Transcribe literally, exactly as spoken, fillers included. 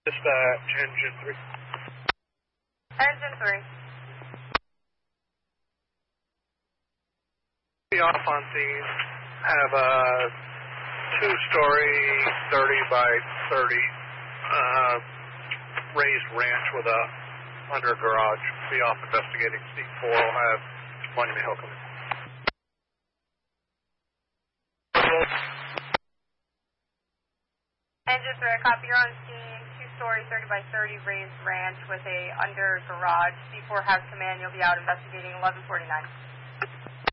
Dispatch, engine three. Engine three. Be off on scene. Have a two-story, thirty by thirty uh, raised ranch with a under garage. Be off investigating. C four will have Monument Hill coming. Engine three, I copy. You're on scene. Two-story, thirty by thirty raised ranch with a under garage. C four has command. You'll be out investigating eleven forty-nine.